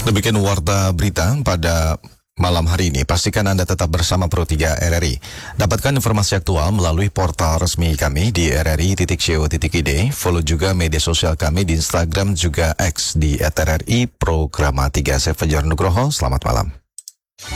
Demikian warta berita pada malam hari ini. Pastikan Anda tetap bersama Pro3 RRI. Dapatkan informasi aktual melalui portal resmi kami di rri.co.id. Follow juga media sosial kami di Instagram juga X di @RRI Programa 3. Saya Fajar Nugroho. Selamat malam.